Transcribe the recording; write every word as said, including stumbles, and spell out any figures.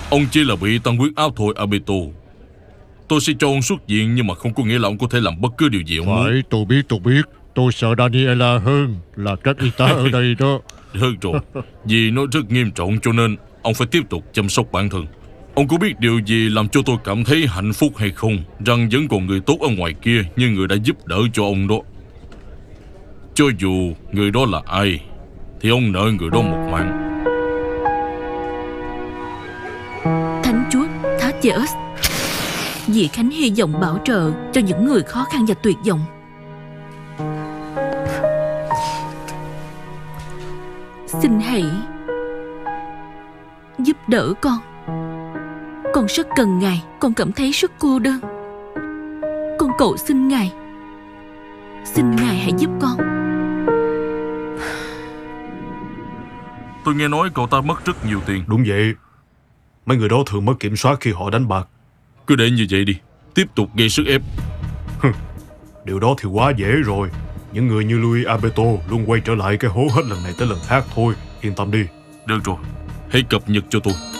Ông chỉ là bị tăng huyết áp thôi, Alberto. Tôi sẽ cho ông xuất viện, nhưng mà không có nghĩa là ông có thể làm bất cứ điều gì ông muốn. Phải, tôi biết, tôi biết. Tôi sợ Daniela hơn là các y tá ở đây đó. Được rồi, vì nó rất nghiêm trọng cho nên ông phải tiếp tục chăm sóc bản thân. Ông có biết điều gì làm cho tôi cảm thấy hạnh phúc hay không? Rằng vẫn còn người tốt ở ngoài kia như người đã giúp đỡ cho ông đó. Cho dù người đó là ai thì ông nợ người đó một mạng. Thánh chúa Thaddeus, vì Khánh hy vọng bảo trợ cho những người khó khăn và tuyệt vọng. Xin hãy giúp đỡ con. Con rất cần Ngài. Con cảm thấy rất cô đơn. Con cầu xin Ngài. Xin Ngài hãy giúp con. Tôi nghe nói cậu ta mất rất nhiều tiền. Đúng vậy. Mấy người đó thường mất kiểm soát khi họ đánh bạc. Cứ để như vậy đi, tiếp tục gây sức ép. Điều đó thì quá dễ rồi. Những người như Luis Alberto luôn quay trở lại cái hố hết lần này tới lần khác thôi. Yên tâm đi. Được rồi, hãy cập nhật cho tôi.